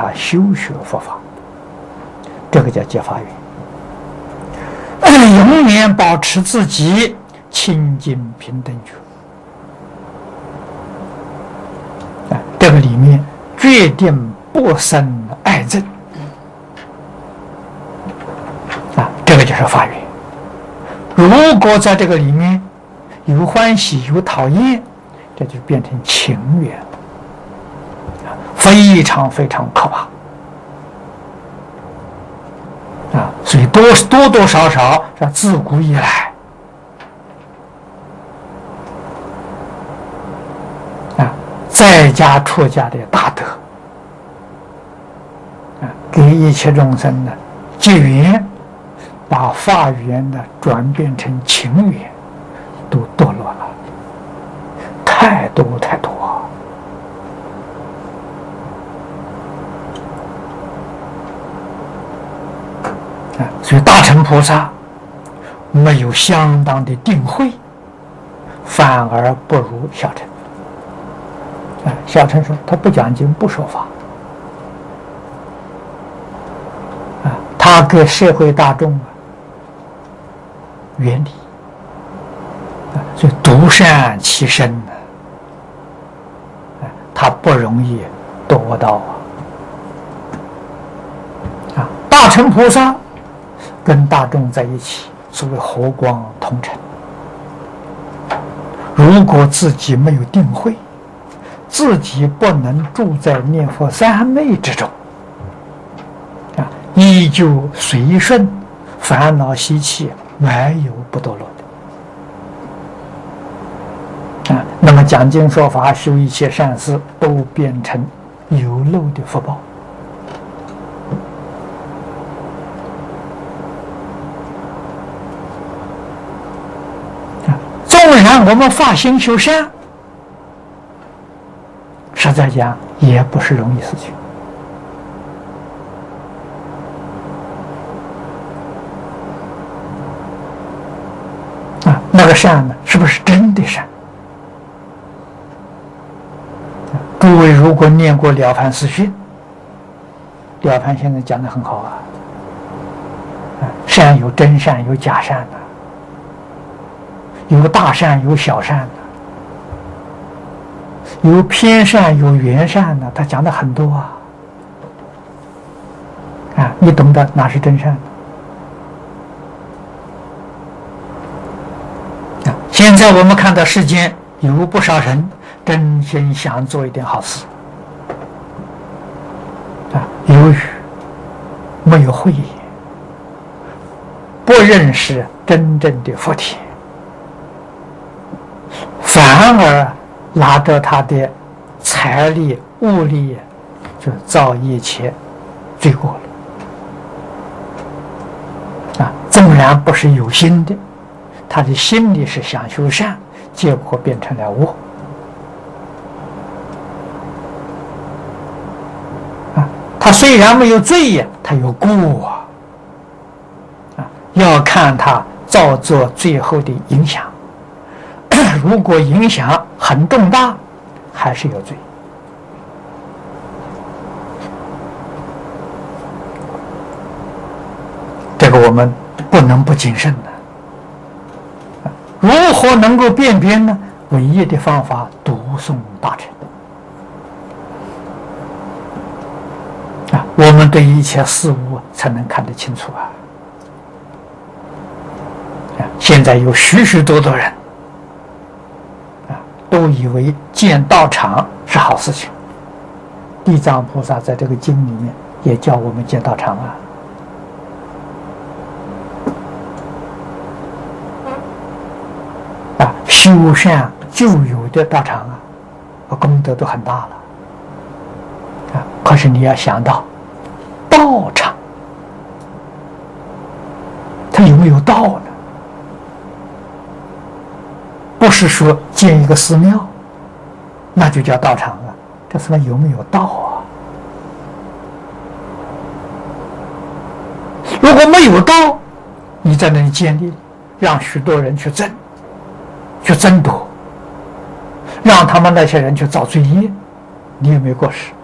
他修学佛法，这个叫结法缘。永远保持自己清净平等觉。这个里面决定不生爱憎。这个就是法缘。如果在这个里面有欢喜有讨厌，这就变成情缘，非常非常可怕。所以多少少自古以来在家出家的大德给一切众生的结缘，把法缘的转变成情缘，都堕落了，太多太多。所以大乘菩萨没有相当的定慧，反而不如小乘。小乘说他不讲经不说法，他给社会大众原理，所以独善其身他不容易夺到大乘菩萨跟大众在一起，所谓和光同尘。如果自己没有定慧，自己不能住在念佛三昧之中，依旧随顺烦恼习气，没有不堕落的。那么讲经说法，修一切善事，都变成有漏的福报。纵然我们发心修善，实在讲也不是容易事情。那个善呢，是不是真的善？诸位如果念过《了凡四训》，了凡现在讲得很好善有真善，有假善有大善，有小善有偏善，有圆善他讲的很多你懂得哪是真善？现在我们看到世间有不少人真心想做一点好事由于没有慧眼，不认识真正的福田，反而拿着他的财力物力就造一切罪过了纵然不是有心的，他的心里是想修善，结果变成了恶他虽然没有罪业，他有过要看他造作最后的影响。如果影响很重大，还是有罪。这个我们不能不谨慎的。如何能够辨别呢？唯一的方法，读诵大乘我们对一切事物才能看得清楚现在有许许多多人都以为建道场是好事情。地藏菩萨在这个经里面也叫我们建道场修善旧有的道场功德都很大了可是你要想到道场它有没有道呢？不是说建一个寺庙那就叫道场这寺庙有没有道如果没有道，你在那里建立，让许多人去争夺，让他们那些人去造罪业，你有没有过失？